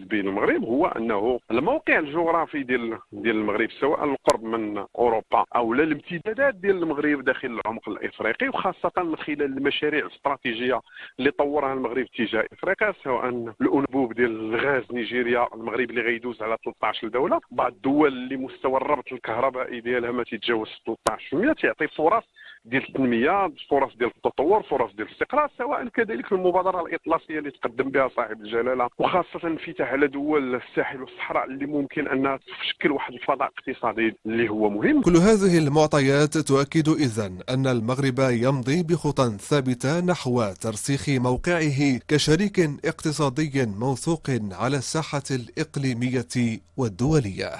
بين المغرب هو انه الموقع الجغرافي ديال المغرب، سواء القرب من اوروبا او لا الامتدادات ديال المغرب داخل العمق الافريقي، وخاصه من خلال المشاريع الاستراتيجيه اللي طورها المغرب تجاه افريقيا، سواء الانبوب ديال الغاز نيجيريا، المغرب اللي غيدوز على 13 دوله، بعض الدول اللي مستوى الربط الكهربائي ديالها ما تيتجاوز 13%، تعطي فرص ديال التنميه، فرص ديال التطور، فرص ديال الاستقرار، سواء كذلك المبادره الاطلسيه اللي تقدم بها صاحب الجلاله، وخاصه انفتاح على دول الساحل والصحراء اللي ممكن انها تشكل واحد الفضاء اقتصادي اللي هو مهم. كل هذه المعطيات تؤكد إذن أن المغرب يمضي بخطى ثابتة نحو ترسيخ موقعه كشريك اقتصادي موثوق على الساحة الإقليمية والدولية.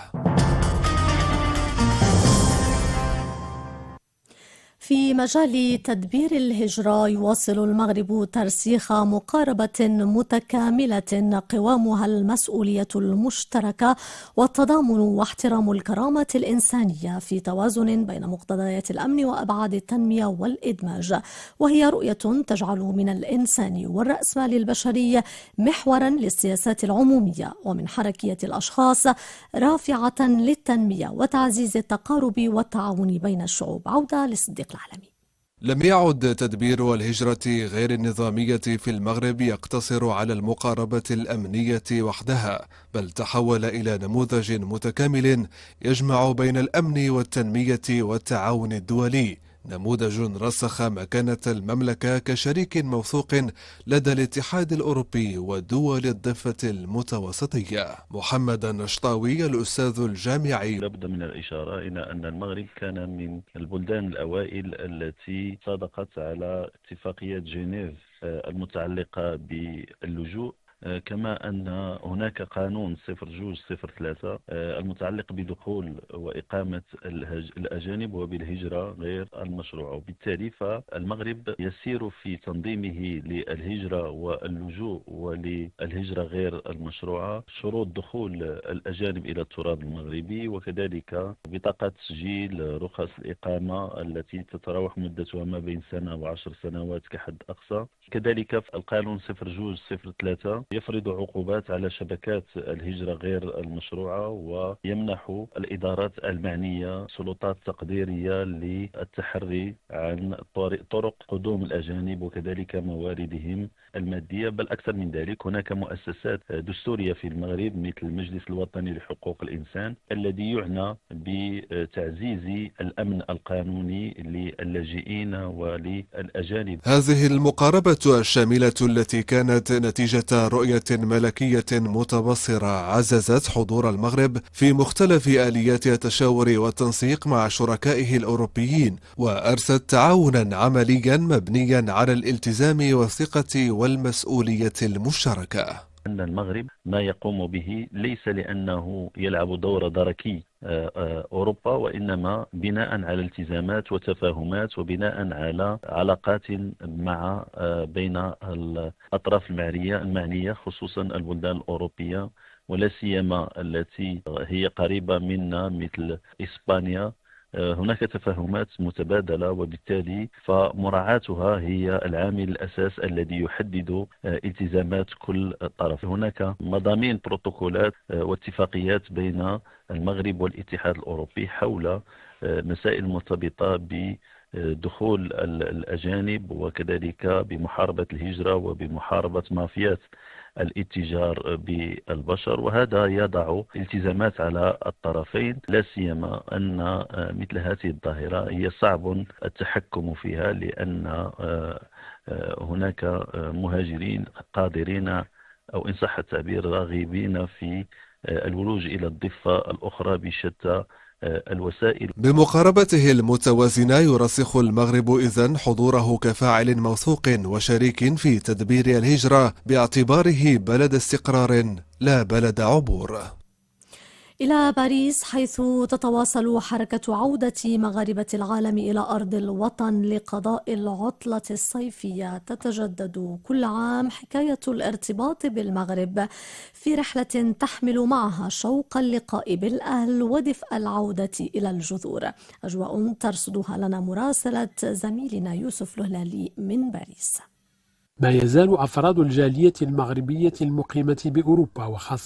في مجال تدبير الهجرة، يواصل المغرب ترسيخ مقاربة متكاملة قوامها المسؤولية المشتركة والتضامن واحترام الكرامة الإنسانية في توازن بين مقتضيات الأمن وأبعاد التنمية والإدماج، وهي رؤية تجعل من الإنسان والرأسمال البشري محورا للسياسات العمومية ومن حركية الأشخاص رافعة للتنمية وتعزيز التقارب والتعاون بين الشعوب. عودة للصديق العالمي. لم يعد تدبير الهجرة غير النظامية في المغرب يقتصر على المقاربة الأمنية وحدها، بل تحول إلى نموذج متكامل يجمع بين الأمن والتنمية والتعاون الدولي، نموذج رسخ مكانة المملكة كشريك موثوق لدى الاتحاد الأوروبي ودول الضفة المتوسطية. محمد النشطاوي الأستاذ الجامعي: لابد من الإشارة إلى أن المغرب كان من البلدان الأوائل التي صادقت على اتفاقية جنيف المتعلقة باللجوء، كما أن هناك قانون 0203 المتعلق بدخول وإقامة الأجانب وبالهجرة غير المشروعة، وبالتالي فالمغرب يسير في تنظيمه للهجرة واللجوء وللهجرة غير المشروعة شروط دخول الأجانب إلى التراب المغربي، وكذلك بطاقة تسجيل رخص الإقامة التي تتراوح مدتها ما بين سنة و10 سنوات كحد أقصى. كذلك القانون 0203 يفرض عقوبات على شبكات الهجرة غير المشروعة، ويمنح الإدارات المعنية سلطات تقديرية للتحري عن طرق قدوم الأجانب وكذلك مواردهم المادية. بل أكثر من ذلك، هناك مؤسسات دستورية في المغرب مثل المجلس الوطني لحقوق الإنسان الذي يعنى بتعزيز الأمن القانوني للاجئين وللأجانب. هذه المقاربة الشاملة التي كانت نتيجة رؤية ملكية متبصرة عززت حضور المغرب في مختلف آليات التشاور والتنسيق مع شركائه الأوروبيين، وأرست تعاونا عمليا مبنيا على الالتزام والثقة والمسؤولية المشتركة. أن المغرب ما يقوم به ليس لأنه يلعب دور دركي أوروبا، وإنما بناء على التزامات وتفاهمات وبناء على علاقات مع بين الأطراف المعنية خصوصا البلدان الأوروبية، ولا سيما التي هي قريبة منا مثل إسبانيا. هناك تفاهمات متبادلة، وبالتالي فمراعاتها هي العامل الأساس الذي يحدد التزامات كل طرف. هناك مضامين بروتوكولات واتفاقيات بين المغرب والاتحاد الأوروبي حول مسائل مرتبطة بدخول الأجانب وكذلك بمحاربة الهجرة وبمحاربة مافيات الاتجار بالبشر، وهذا يضع التزامات على الطرفين، لا سيما أن مثل هذه الظاهرة هي صعب التحكم فيها، لأن هناك مهاجرين قادرين أو إن صح التعبير راغبين في الولوج إلى الضفة الأخرى بشتى الوسائل. بمقاربته المتوازنة يرسخ المغرب إذن حضوره كفاعل موثوق وشريك في تدبير الهجرة باعتباره بلد استقرار لا بلد عبور. إلى باريس، حيث تتواصل حركة عودة مغاربة العالم إلى أرض الوطن لقضاء العطلة الصيفية. تتجدد كل عام حكاية الارتباط بالمغرب في رحلة تحمل معها شوق اللقاء بالأهل ودفء العودة إلى الجذور. أجواء ترصدها لنا مراسلة زميلنا يوسف الهلالي من باريس. ما يزال أفراد الجالية المغربية المقيمة بأوروبا وخاصة